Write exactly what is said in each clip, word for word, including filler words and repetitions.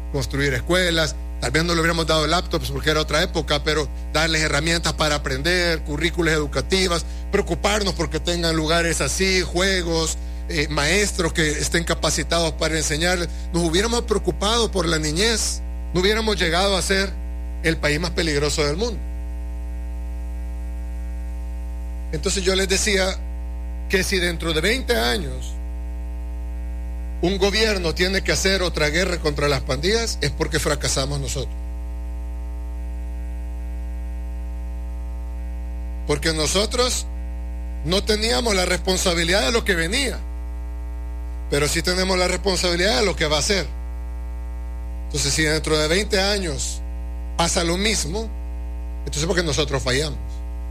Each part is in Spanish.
construir escuelas. Tal vez no le hubiéramos dado laptops porque era otra época, pero darles herramientas para aprender, currículas educativas, preocuparnos porque tengan lugares así, juegos, eh, maestros que estén capacitados para enseñar. Nos hubiéramos preocupado por la niñez, no hubiéramos llegado a ser el país más peligroso del mundo. Entonces yo les decía que si dentro de veinte años un gobierno tiene que hacer otra guerra contra las pandillas, es porque fracasamos nosotros. Porque nosotros no teníamos la responsabilidad de lo que venía, pero sí tenemos la responsabilidad de lo que va a ser. Entonces, si dentro de veinte años pasa lo mismo, entonces es porque nosotros fallamos.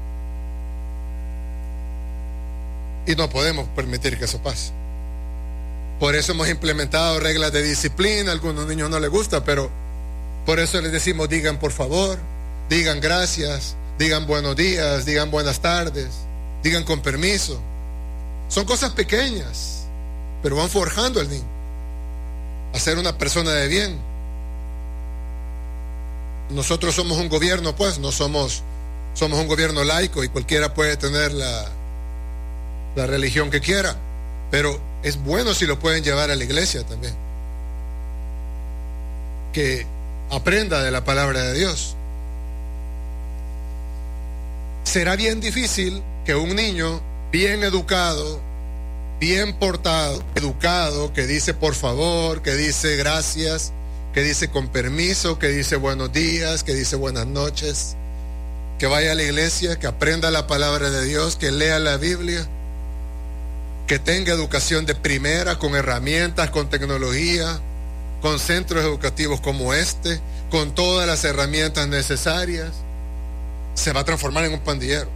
Y no podemos permitir que eso pase. Por eso hemos implementado reglas de disciplina. A algunos niños no les gusta, pero por eso les decimos: digan por favor, digan gracias, digan buenos días, digan buenas tardes, digan con permiso. Son cosas pequeñas, pero van forjando al niño a ser una persona de bien. Nosotros somos un gobierno, pues, no somos, somos un gobierno laico y cualquiera puede tener la, la religión que quiera, pero es bueno si lo pueden llevar a la iglesia también, que aprenda de la palabra de Dios. Será bien difícil que un niño bien educado, bien portado, educado, que dice por favor, que dice gracias, que dice con permiso, que dice buenos días, que dice buenas noches, que vaya a la iglesia, que aprenda la palabra de Dios, que lea la Biblia, que tenga educación de primera, con herramientas, con tecnología, con centros educativos como este, con todas las herramientas necesarias, se va a transformar en un pandillero.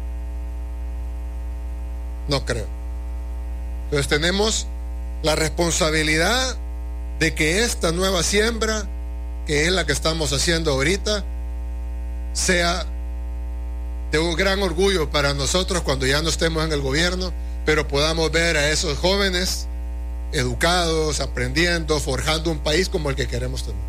No creo. Entonces tenemos la responsabilidad de que esta nueva siembra, que es la que estamos haciendo ahorita, sea de un gran orgullo para nosotros cuando ya no estemos en el gobierno, pero podamos ver a esos jóvenes educados, aprendiendo, forjando un país como el que queremos tener.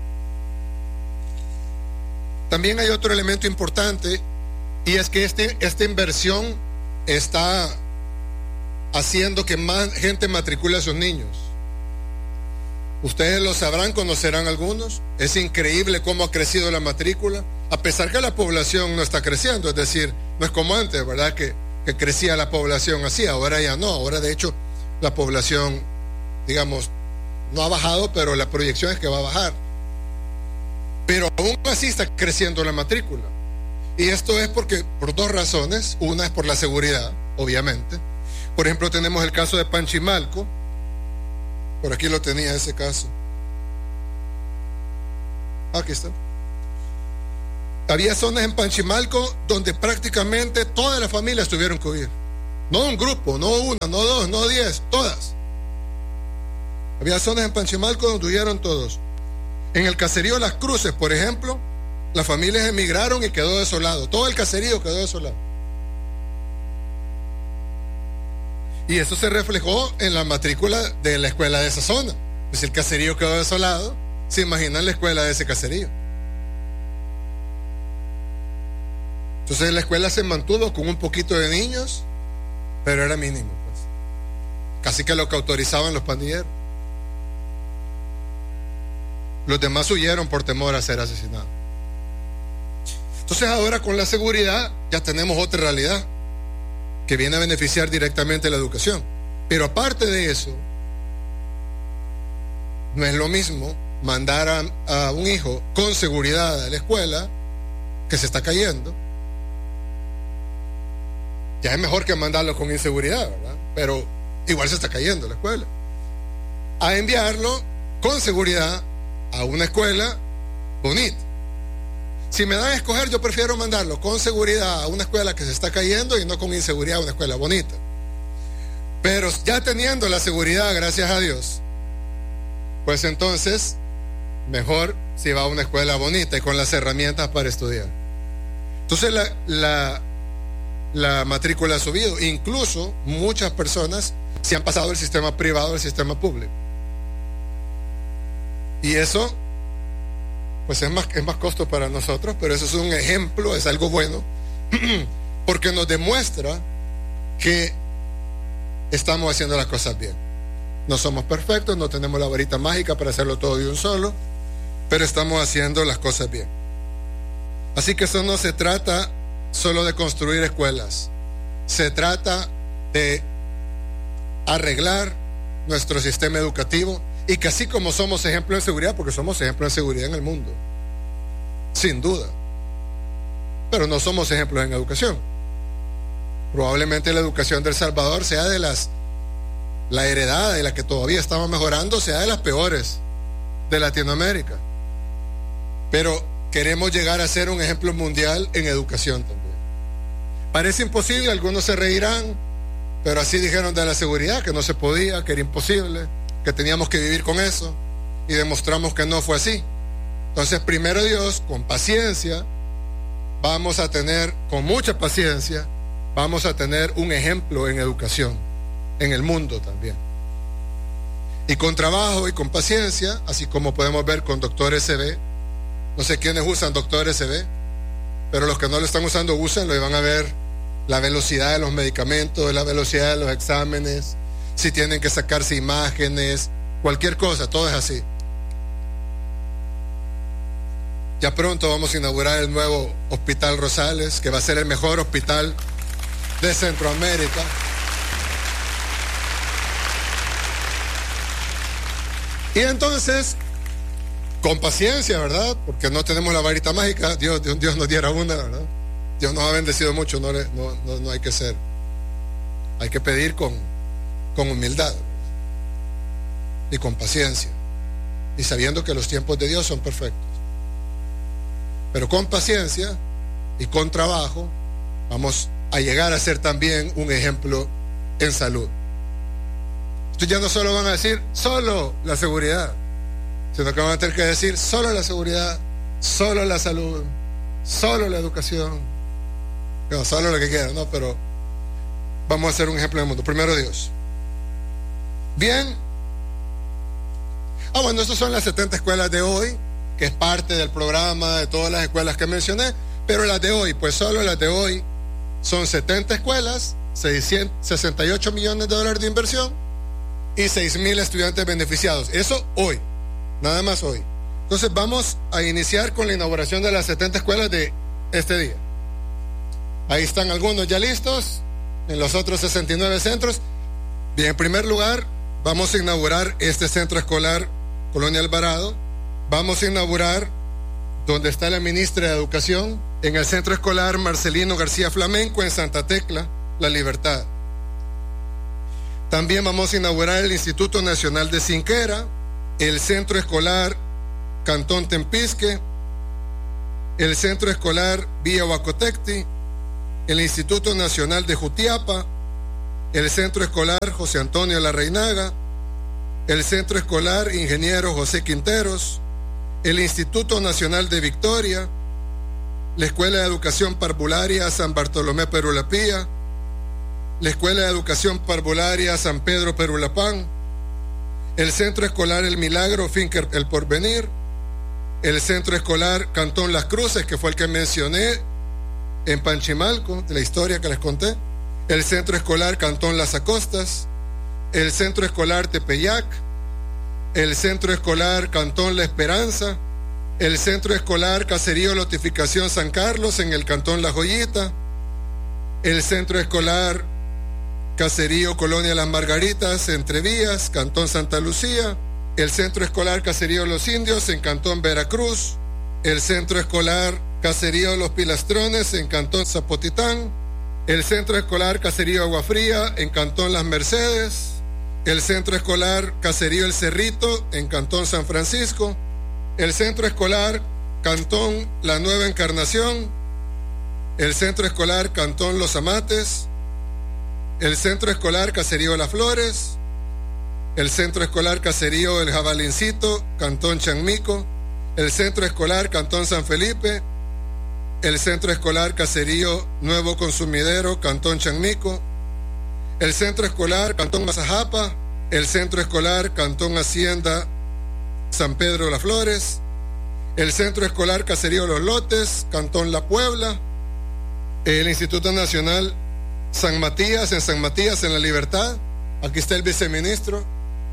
También hay otro elemento importante, y es que este, esta inversión está haciendo que más gente matricule a sus niños. Ustedes lo sabrán, conocerán algunos. Es increíble cómo ha crecido la matrícula, a pesar que la población no está creciendo. Es decir, no es como antes, ¿verdad? Que, que crecía la población así. Ahora ya no. Ahora, de hecho, la población, digamos, no ha bajado, pero la proyección es que va a bajar. Pero aún así está creciendo la matrícula. Y esto es porque, por dos razones. Una es por la seguridad, obviamente. Por ejemplo, tenemos el caso de Panchimalco. Por aquí lo tenía ese caso. Aquí está. Había zonas en Panchimalco donde prácticamente todas las familias tuvieron que huir. No un grupo, no una, no dos, no diez, todas. Había zonas en Panchimalco donde huyeron todos. En el caserío Las Cruces, por ejemplo, las familias emigraron y quedó desolado. Todo el caserío quedó desolado. Y eso se reflejó en la matrícula de la escuela de esa zona. Pues si el caserío quedó desolado, se imaginan la escuela de ese caserío. Entonces la escuela se mantuvo con un poquito de niños, pero era mínimo, pues. Casi que lo que autorizaban los pandilleros. Los demás huyeron por temor a ser asesinados. Entonces ahora con la seguridad ya tenemos otra realidad que viene a beneficiar directamente la educación. Pero aparte de eso, no es lo mismo mandar a, a un hijo con seguridad a la escuela que se está cayendo. Ya es mejor que mandarlo con inseguridad, ¿verdad? Pero igual se está cayendo la escuela. A enviarlo con seguridad a una escuela bonita. Si me dan a escoger, yo prefiero mandarlo con seguridad a una escuela que se está cayendo y no con inseguridad a una escuela bonita. Pero ya teniendo la seguridad, gracias a Dios, pues entonces mejor si va a una escuela bonita y con las herramientas para estudiar. Entonces la, la, la matrícula ha subido. Incluso muchas personas se han pasado del sistema privado al sistema público. Y eso pues es más, es más costo para nosotros, pero eso es un ejemplo, es algo bueno, porque nos demuestra que estamos haciendo las cosas bien. No somos perfectos, no tenemos la varita mágica para hacerlo todo de un solo, pero estamos haciendo las cosas bien. Así que eso no se trata solo de construir escuelas, se trata de arreglar nuestro sistema educativo, y que así como somos ejemplo de seguridad, porque somos ejemplo de seguridad en el mundo, sin duda, pero no somos ejemplos en educación. Probablemente la educación de El Salvador sea de las, la heredada de la que todavía estamos mejorando, sea de las peores de Latinoamérica, pero queremos llegar a ser un ejemplo mundial en educación también. Parece imposible, algunos se reirán, pero así dijeron de la seguridad, que no se podía, que era imposible, que teníamos que vivir con eso, y demostramos que no fue así. Entonces, primero Dios, con paciencia, vamos a tener, con mucha paciencia, vamos a tener un ejemplo en educación, en el mundo también. Y con trabajo y con paciencia, así como podemos ver con Doctor S B, no sé quiénes usan Doctor S B, pero los que no lo están usando, úsenlo y van a ver la velocidad de los medicamentos, la velocidad de los exámenes, si tienen que sacarse imágenes, cualquier cosa, todo es así. Ya pronto vamos a inaugurar el nuevo Hospital Rosales, que va a ser el mejor hospital de Centroamérica. Y entonces, con paciencia, ¿verdad? Porque no tenemos la varita mágica, Dios, Dios, Dios nos diera una, ¿verdad? Dios nos ha bendecido mucho, no, le, no, no, no hay que ser, hay que pedir con, con humildad y con paciencia, y sabiendo que los tiempos de Dios son perfectos. Pero con paciencia y con trabajo vamos a llegar a ser también un ejemplo en salud. Entonces ya no solo van a decir solo la seguridad, sino que van a tener que decir solo la seguridad, solo la salud, solo la educación, no, solo lo que quieran, ¿no? Pero vamos a ser un ejemplo en el mundo. Primero Dios. Bien. Ah, bueno, estas son las setenta escuelas de hoy, que es parte del programa de todas las escuelas que mencioné, pero las de hoy, pues solo las de hoy son setenta escuelas, sesenta y ocho millones de dólares de inversión y seis mil estudiantes beneficiados. Eso hoy, nada más hoy. Entonces vamos a iniciar con la inauguración de las setenta escuelas de este día. Ahí están algunos ya listos, en los otros sesenta y nueve centros. Bien, en primer lugar, vamos a inaugurar este centro escolar Colonia Alvarado. Vamos a inaugurar donde está la ministra de Educación, en el centro escolar Marcelino García Flamenco, en Santa Tecla, La Libertad. También vamos a inaugurar el Instituto Nacional de Cinquera, el centro escolar Cantón Tempisque, el centro escolar Villa Huacotecti, el Instituto Nacional de Jutiapa, el centro escolar José Antonio Larreinaga, el centro escolar Ingeniero José Quinteros, el Instituto Nacional de Victoria, la Escuela de Educación Parvularia San Bartolomé Perulapía, la Escuela de Educación Parvularia San Pedro Perulapán, el Centro Escolar El Milagro Finca El Porvenir, el Centro Escolar Cantón Las Cruces, que fue el que mencioné en Panchimalco, de la historia que les conté, el Centro Escolar Cantón Las Acostas, el Centro Escolar Tepeyac, el Centro Escolar Cantón La Esperanza, el Centro Escolar Caserío Lotificación San Carlos en el Cantón La Joyita, el Centro Escolar Caserío Colonia Las Margaritas, Entre Vías, Cantón Santa Lucía, el Centro Escolar Caserío Los Indios en Cantón Veracruz, el Centro Escolar Caserío Los Pilastrones en Cantón Zapotitán, el Centro Escolar Caserío Agua Fría en Cantón Las Mercedes, el Centro Escolar Caserío El Cerrito en Cantón San Francisco, el Centro Escolar Cantón La Nueva Encarnación, el Centro Escolar Cantón Los Amates, el Centro Escolar Caserío Las Flores, el Centro Escolar Caserío El Jabalincito, Cantón Chanmico, el Centro Escolar Cantón San Felipe, el Centro Escolar Caserío Nuevo Consumidero, Cantón Chanmico, el Centro Escolar Cantón Mazajapa, el Centro Escolar Cantón Hacienda San Pedro Las Flores, el Centro Escolar Caserío Los Lotes, Cantón La Puebla, el Instituto Nacional San Matías, en San Matías, en La Libertad, aquí está el viceministro,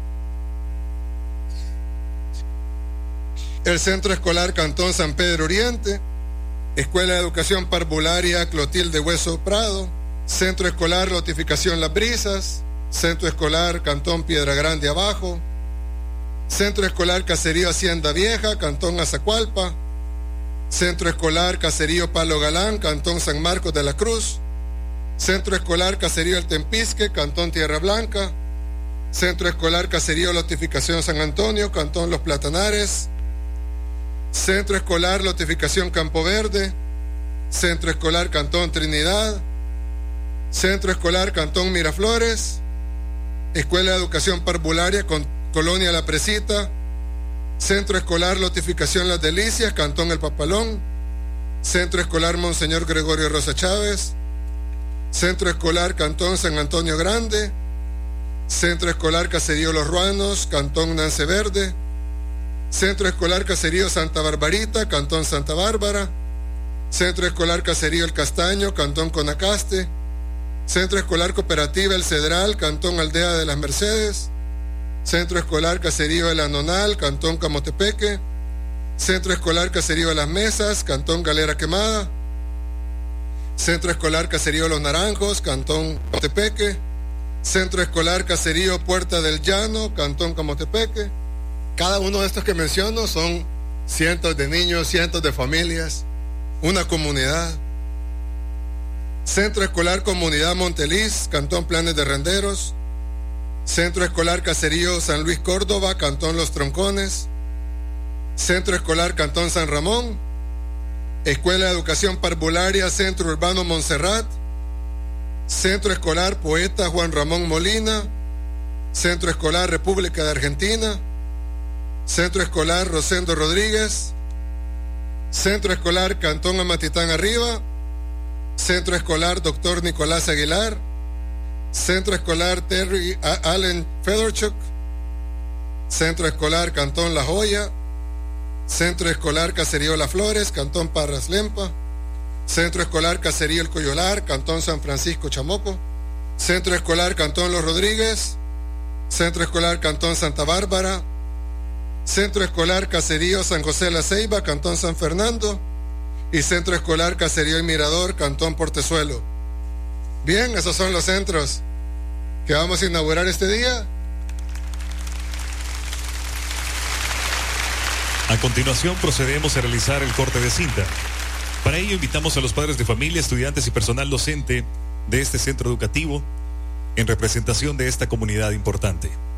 el Centro Escolar Cantón San Pedro Oriente, Escuela de Educación Parvularia Clotilde Hueso Prado, Centro Escolar Lotificación Las Brisas, Centro Escolar Cantón Piedra Grande Abajo, Centro Escolar Caserío Hacienda Vieja, Cantón Azacualpa, Centro Escolar Caserío Palo Galán, Cantón San Marcos de la Cruz, Centro Escolar Caserío El Tempisque, Cantón Tierra Blanca, Centro Escolar Caserío Lotificación San Antonio, Cantón Los Platanares, Centro Escolar Lotificación Campo Verde, Centro Escolar Cantón Trinidad, Centro Escolar Cantón Miraflores, Escuela de Educación Parvularia con Colonia La Presita, Centro Escolar Lotificación Las Delicias, Cantón El Papalón, Centro Escolar Monseñor Gregorio Rosa Chávez, Centro Escolar Cantón San Antonio Grande, Centro Escolar Caserío Los Ruanos, Cantón Nance Verde, Centro Escolar Caserío Santa Barbarita, Cantón Santa Bárbara, Centro Escolar Caserío El Castaño, Cantón Conacaste, Centro Escolar Cooperativa El Cedral, Cantón Aldea de las Mercedes, Centro Escolar Caserío El Anonal, Cantón Camotepeque, Centro Escolar Caserío Las Mesas, Cantón Galera Quemada, Centro Escolar Caserío Los Naranjos, Cantón Camotepeque, Centro Escolar Caserío Puerta del Llano, Cantón Camotepeque. Cada uno de estos que menciono son cientos de niños, cientos de familias, una comunidad. Centro Escolar Comunidad Monteliz, Cantón Planes de Renderos, Centro Escolar Caserío San Luis Córdoba, Cantón Los Troncones, Centro Escolar Cantón San Ramón, Escuela de Educación Parvularia Centro Urbano Montserrat, Centro Escolar Poeta Juan Ramón Molina, Centro Escolar República de Argentina, Centro Escolar Rosendo Rodríguez, Centro Escolar Cantón Amatitán Arriba, Centro Escolar Doctor Nicolás Aguilar, Centro Escolar Terry Allen Fedorchuk, Centro Escolar Cantón La Joya, Centro Escolar Caserío Las Flores, Cantón Parras Lempa, Centro Escolar Caserío El Coyolar, Cantón San Francisco Chamoco, Centro Escolar Cantón Los Rodríguez, Centro Escolar Cantón Santa Bárbara, Centro Escolar Caserío San José La Ceiba, Cantón San Fernando, y Centro Escolar Caserío El Mirador, Cantón Portezuelo. Bien, esos son los centros que vamos a inaugurar este día. A continuación procedemos a realizar el corte de cinta. Para ello invitamos a los padres de familia, estudiantes y personal docente de este centro educativo en representación de esta comunidad importante.